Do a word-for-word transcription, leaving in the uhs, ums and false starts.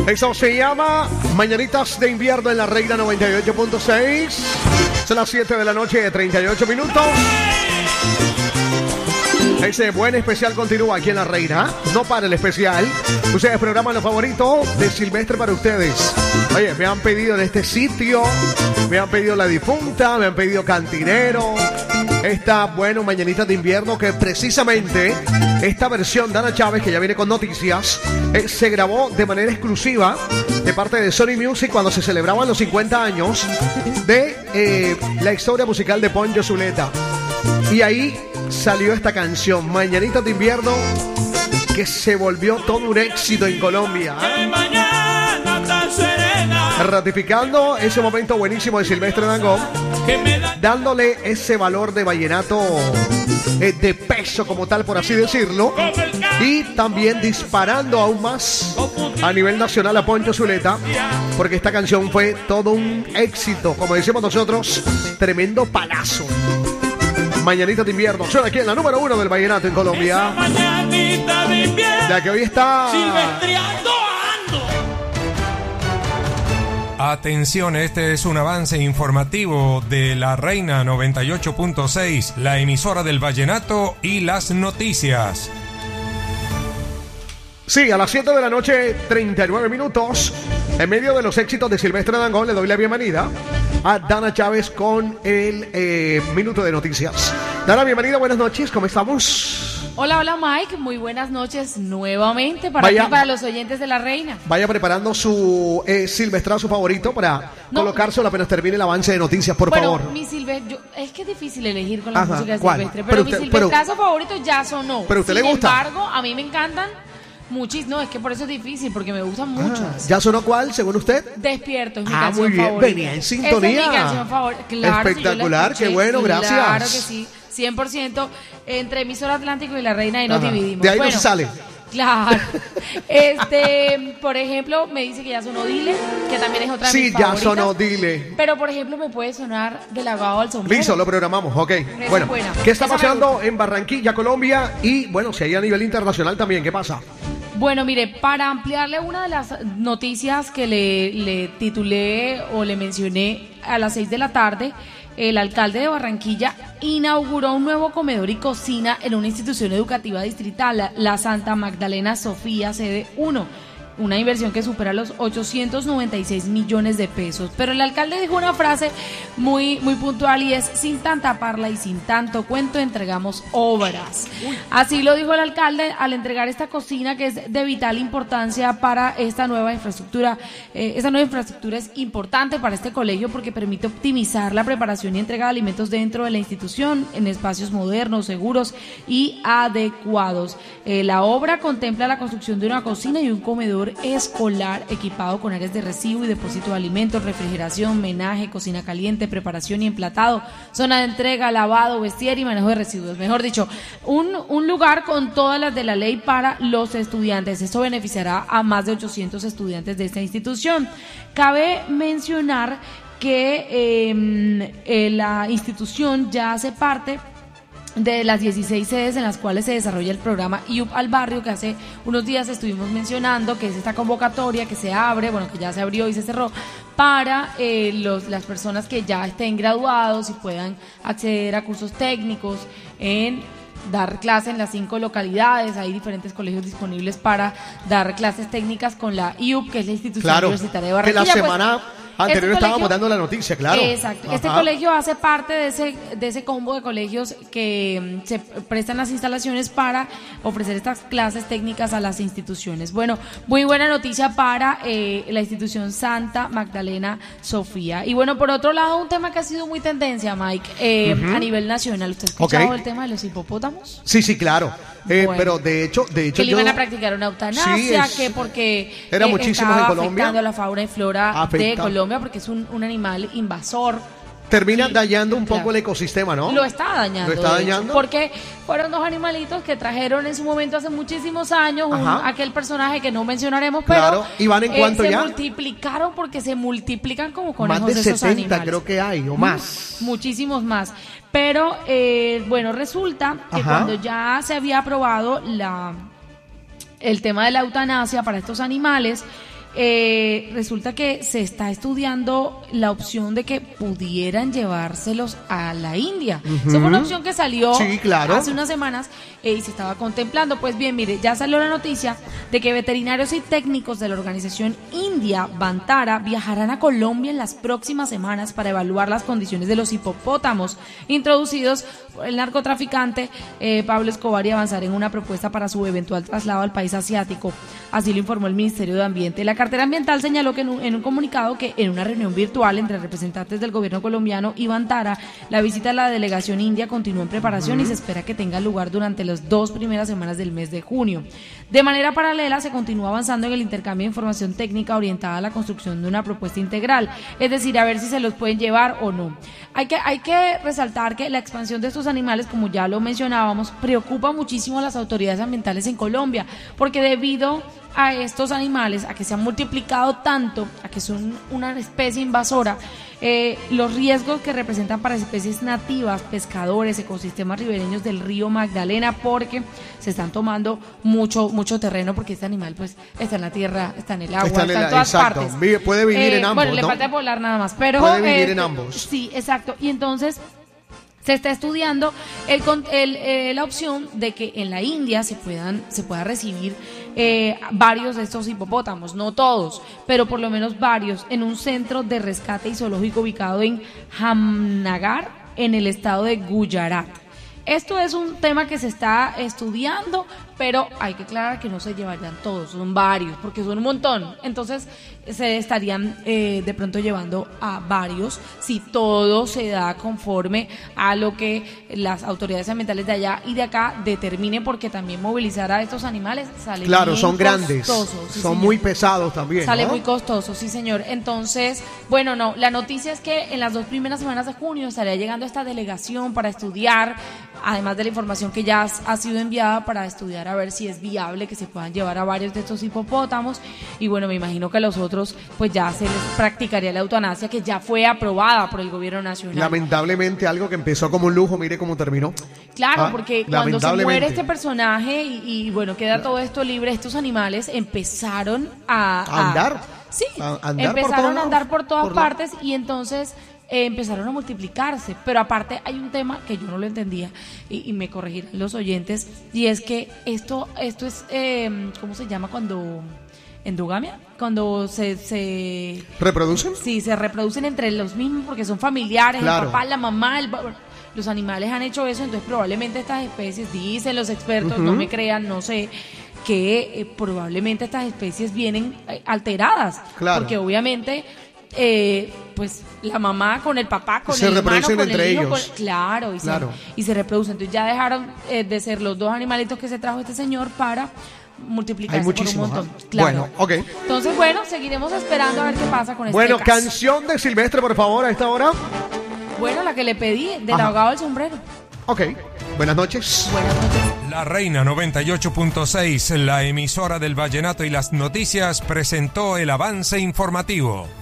Eso se llama Mañanitas de Invierno en la Reina noventa y ocho punto seis. Son las siete de la noche, treinta y ocho minutos. Ese buen especial continúa aquí en La Reina. No para el especial. Ustedes programan lo favorito de Silvestre para ustedes. Oye, me han pedido en este sitio, me han pedido La Difunta, me han pedido Cantinero. Esta, bueno, Mañanitas de Invierno, que precisamente esta versión de Ana Chávez, que ya viene con noticias, eh, se grabó de manera exclusiva de parte de Sony Music cuando se celebraban los cincuenta años de eh, la historia musical de Poncho Zuleta. Y ahí salió esta canción, Mañanitas de Invierno, que se volvió todo un éxito en Colombia, ¿eh? Ratificando ese momento buenísimo de Silvestre Dangond, dándole ese valor de vallenato eh, de peso como tal, por así decirlo, y también disparando aún más a nivel nacional a Poncho Zuleta, porque esta canción fue todo un éxito, como decimos nosotros, tremendo palazo. Mañanita de Invierno, suena aquí en la número uno del vallenato en Colombia. La que hoy está silvestreando ando. Atención, este es un avance informativo de La Reina noventa y ocho punto seis, la emisora del vallenato y las noticias. Sí, a las siete de la noche, treinta y nueve minutos, en medio de los éxitos de Silvestre Dangond, le doy la bienvenida a Dana Chávez con el eh, Minuto de Noticias. Dana, bienvenida, buenas noches, ¿cómo estamos? Hola, hola Mike, muy buenas noches nuevamente para vaya, ti, para los oyentes de La Reina. Vaya preparando su eh, silvestrazo favorito para no, colocárselo apenas termine el avance de noticias, por bueno, favor. Mi silvestre, es que es difícil elegir con la Ajá, música de ¿cuál? Silvestre, pero, pero mi usted, silvestrazo pero, favorito ya sonó. ¿Pero a usted Sin le gusta? Sin embargo, a mí me encantan muchísimo, no, es que por eso es difícil, porque me gustan mucho. Ah, ¿ya sonó cuál, según usted? Despierto, es mi ah, canción muy bien, favorita. venía en sintonía. Esa es mi canción favorita. Claro, espectacular, si qué bueno, gracias. Claro que sí, cien por ciento entre Emisora Atlántico y La Reina y nos Ajá. dividimos. De ahí bueno, no se sale. Claro. Este, por ejemplo, me dice que ya sonó Dile, que también es otra de sí, mis ya favoritas. sonó Dile. Pero, por ejemplo, me puede sonar Del Lavado al Sombrero. Listo, lo programamos, ok. Esa bueno, es buena. ¿qué está Esa pasando en Barranquilla, Colombia? Y, bueno, si hay a nivel internacional también, ¿qué pasa? Bueno, mire, para ampliarle una de las noticias que le, le titulé o le mencioné a las seis de la tarde, el alcalde de Barranquilla inauguró un nuevo comedor y cocina en una institución educativa distrital, la, la Santa Magdalena Sofía, sede uno. Una inversión que supera los ochocientos noventa y seis millones de pesos. Pero el alcalde dijo una frase muy, muy puntual y es: sin tanta parla y sin tanto cuento entregamos obras. Así lo dijo el alcalde al entregar esta cocina, que es de vital importancia para esta nueva infraestructura. Eh, esta nueva infraestructura es importante para este colegio porque permite optimizar la preparación y entrega de alimentos dentro de la institución en espacios modernos, seguros y adecuados. Eh, la obra contempla la construcción de una cocina y un comedor escolar equipado con áreas de recibo y depósito de alimentos, refrigeración, menaje, cocina caliente, preparación y emplatado, zona de entrega, lavado, vestir y manejo de residuos. Mejor dicho, un, un lugar con todas las de la ley para los estudiantes. Esto beneficiará a más de ochocientos estudiantes de esta institución. Cabe mencionar que eh, eh, la institución ya hace parte de las dieciséis sedes en las cuales se desarrolla el programa I U P al Barrio, que hace unos días estuvimos mencionando, que es esta convocatoria que se abre, bueno, que ya se abrió y se cerró, para eh, los, las personas que ya estén graduados y puedan acceder a cursos técnicos en dar clase en las cinco localidades. Hay diferentes colegios disponibles para dar clases técnicas con la I U P, que es la institución claro, universitaria de Barranquilla. que la semana pues, anterior este estábamos colegio, dando la noticia, claro. Exacto. Ajá. Este colegio hace parte de ese de ese combo de colegios que se prestan las instalaciones para ofrecer estas clases técnicas a las instituciones. Bueno, muy buena noticia para eh, la institución Santa Magdalena Sofía. Y bueno, por otro lado, un tema que ha sido muy tendencia, Mike, eh, uh-huh. a nivel nacional. ¿Usted ha escuchado okay. el tema de los hipopótamos? Sí, sí, claro. Eh, bueno, pero de hecho, de hecho que le yo... iban a practicar una eutanasia, sí, es... que porque era eh, muchísimos estaba en Colombia, afectando a la fauna y flora Afecta. de Colombia, porque es un, un animal invasor. Termina sí, dañando un claro. poco el ecosistema, ¿no? Lo está dañando. Lo está dañando. Porque fueron dos animalitos que trajeron en su momento hace muchísimos años un, aquel personaje que no mencionaremos, pero claro. ¿Y van en cuánto eh, ya? Se multiplicaron porque se multiplican como conejos más de esos setenta animales. Creo que hay, o más. Muchísimos más. Pero, eh, bueno, resulta que Ajá. cuando ya se había aprobado la, el tema de la eutanasia para estos animales, Eh, resulta que se está estudiando la opción de que pudieran llevárselos a la India. Uh-huh. Esa fue una opción que salió sí, claro. hace unas semanas eh, y se estaba contemplando. Pues bien, mire, ya salió la noticia de que veterinarios y técnicos de la organización india Vantara viajarán a Colombia en las próximas semanas para evaluar las condiciones de los hipopótamos introducidos por el narcotraficante eh, Pablo Escobar y avanzar en una propuesta para su eventual traslado al país asiático. Así lo informó el Ministerio de Ambiente. La cartera ambiental señaló que en un, en un comunicado que en una reunión virtual entre representantes del gobierno colombiano y Vantara, la visita a la delegación india continúa en preparación uh-huh. y se espera que tenga lugar durante las dos primeras semanas del mes de junio. De manera paralela, se continúa avanzando en el intercambio de información técnica orientada a la construcción de una propuesta integral, es decir, a ver si se los pueden llevar o no. Hay que, hay que resaltar que la expansión de estos animales, como ya lo mencionábamos, preocupa muchísimo a las autoridades ambientales en Colombia, porque debido a estos animales, a que se han multiplicado tanto, a que son una especie invasora, eh, los riesgos que representan para especies nativas, pescadores, ecosistemas ribereños del río Magdalena, porque se están tomando mucho mucho terreno, porque este animal pues está en la tierra, está en el agua, está, está en, en todas exacto. partes. Vive, puede vivir eh, en ambos, bueno, ¿no? le falta volar nada más, pero puede vivir eh, en ambos. Sí, exacto. Y entonces se está estudiando el, el, eh, la opción de que en la India se puedan se pueda recibir eh, varios de estos hipopótamos, no todos, pero por lo menos varios, en un centro de rescate y zoológico ubicado en Jamnagar, en el estado de Gujarat. Esto es un tema que se está estudiando, pero hay que aclarar que no se llevarían todos, son varios, porque son un montón. Entonces se estarían eh, de pronto llevando a varios, si todo se da conforme a lo que las autoridades ambientales de allá y de acá determinen, porque también movilizar a estos animales sale claro, bien son grandes, costoso, sí, son señor. Muy pesados también, Sale ¿no? muy costoso, sí señor. Entonces, bueno, no, la noticia es que en las dos primeras semanas de junio estaría llegando esta delegación para estudiar, además de la información que ya ha sido enviada, para estudiar a ver si es viable que se puedan llevar a varios de estos hipopótamos. Y bueno, me imagino que los otros pues ya se les practicaría la eutanasia, que ya fue aprobada por el gobierno nacional. Lamentablemente algo que empezó como un lujo, mire cómo terminó. Claro, ah, porque cuando se muere este personaje y, y bueno, queda todo esto libre, estos animales empezaron a, a andar. A, sí, a andar empezaron por a andar por todas por partes la... y entonces eh, empezaron a multiplicarse. Pero aparte hay un tema que yo no lo entendía y, y me corregirán los oyentes, y es que esto, esto es, eh, ¿cómo se llama cuando... endogamia? Cuando se, se... ¿Reproducen? Sí, se reproducen entre los mismos porque son familiares, claro. el papá, la mamá, el... los animales han hecho eso, entonces probablemente estas especies, dicen los expertos, uh-huh. no me crean, no sé, que eh, probablemente estas especies vienen eh, alteradas, claro. porque obviamente... Eh, pues la mamá con el papá, con se el hermano, con entre el hijo, ellos. con, claro, y, claro. Se, y se reproducen. Entonces ya dejaron eh, de ser los dos animalitos que se trajo este señor para multiplicarse por un montón. ¿eh? Claro. Bueno, ok. Entonces, bueno, seguiremos esperando a ver qué pasa con este Bueno, caso. canción de Silvestre, por favor, a esta hora. Bueno, la que le pedí, del Ajá. ahogado del sombrero. Ok, buenas noches. Buenas noches. La Reina noventa y ocho punto seis, la emisora del vallenato y las noticias, presentó el avance informativo.